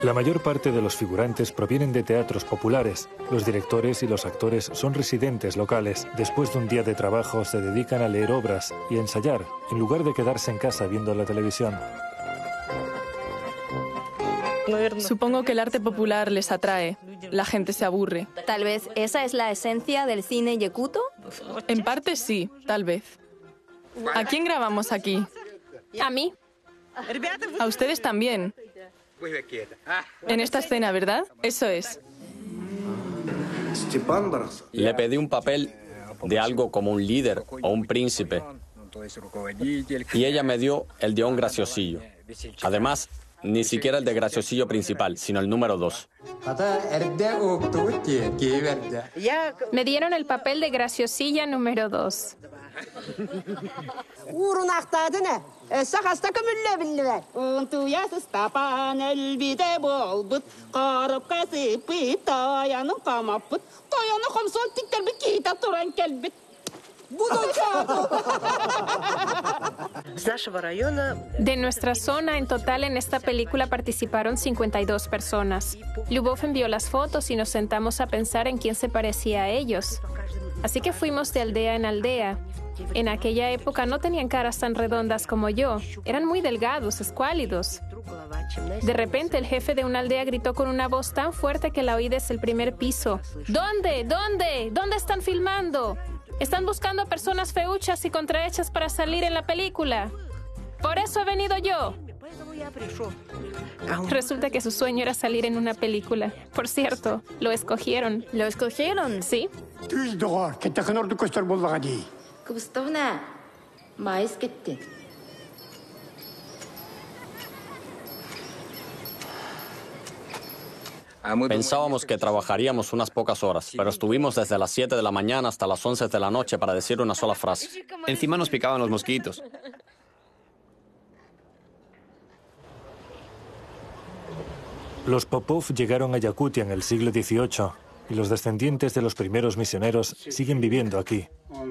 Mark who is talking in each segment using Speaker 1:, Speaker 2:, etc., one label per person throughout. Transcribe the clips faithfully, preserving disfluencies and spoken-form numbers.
Speaker 1: La mayor parte de los figurantes provienen de teatros populares. Los directores y los actores son residentes locales. Después de un día de trabajo se dedican a leer obras y a ensayar, en lugar de quedarse en casa viendo la televisión.
Speaker 2: Supongo que el arte popular les atrae. La gente se aburre.
Speaker 3: Tal vez esa es la esencia del cine yakuto.
Speaker 2: En parte sí, tal vez. ¿A quién grabamos aquí?
Speaker 3: A mí.
Speaker 2: A ustedes también. En esta escena, ¿verdad? Eso es.
Speaker 4: Le pedí un papel de algo como un líder o un príncipe. Y ella me dio el de un graciosillo. Además, ni siquiera el de graciosillo principal, sino el número dos.
Speaker 5: Me dieron el papel de graciosilla número dos. De nuestra zona, en total en esta película participaron cincuenta y dos personas. Lyubov envió las fotos y nos sentamos a pensar en quién se parecía a ellos. Así que fuimos de aldea en aldea. En aquella época no tenían caras tan redondas como yo. Eran muy delgados, escuálidos. De repente el jefe de una aldea gritó con una voz tan fuerte que la oí desde el primer piso. ¿Dónde? ¿Dónde? ¿Dónde están filmando? Están buscando a personas feuchas y contrahechas para salir en la película. Por eso he venido yo. Resulta que su sueño era salir en una película. Por cierto, lo escogieron.
Speaker 3: ¿Lo escogieron?
Speaker 2: Sí.
Speaker 4: Pensábamos que trabajaríamos unas pocas horas, pero estuvimos desde las siete de la mañana hasta las once de la noche para decir una sola frase.
Speaker 6: Encima nos picaban los mosquitos.
Speaker 1: Los Popov llegaron a Yakutia en el siglo dieciocho y los descendientes de los primeros misioneros siguen viviendo aquí.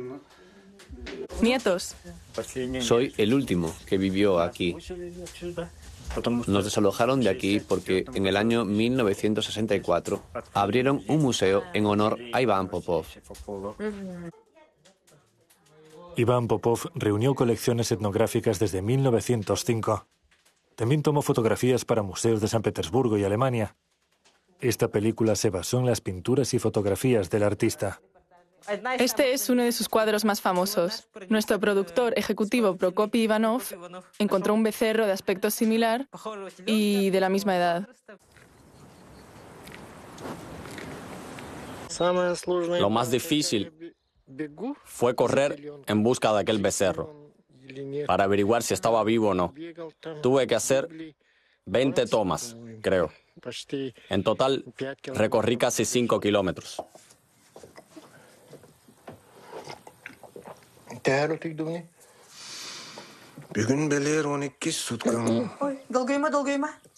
Speaker 2: Nietos.
Speaker 6: Soy el último que vivió aquí. Nos desalojaron de aquí porque en el año mil novecientos sesenta y cuatro abrieron un museo en honor a Iván Popov.
Speaker 1: Iván Popov reunió colecciones etnográficas desde mil novecientos cinco. También tomó fotografías para museos de San Petersburgo y Alemania. Esta película se basó en las pinturas y fotografías del artista.
Speaker 2: Este es uno de sus cuadros más famosos. Nuestro productor ejecutivo Prokopy Ivanov encontró un becerro de aspecto similar y de la misma edad.
Speaker 4: Lo más difícil fue correr en busca de aquel becerro, para averiguar si estaba vivo o no. Tuve que hacer veinte tomas, creo. En total, recorrí casi cinco kilómetros.
Speaker 7: Бүгін білер он екі суткам.
Speaker 8: Ой, долгойма, долгойма.